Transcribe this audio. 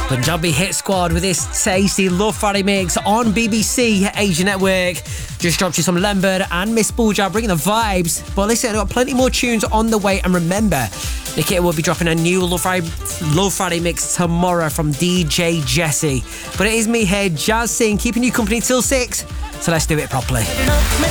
Punjabi Hit Squad with this tasty Love Friday mix on BBC Asia Network. Just dropped you some Lambert and Miss Buja bringing the vibes. But listen, I've got plenty more tunes on the way. And remember, Nikita will be dropping a new Love Friday mix tomorrow from DJ Jesse. But it is me here, Jazz Singh, keeping you company till 6. So let's do it properly.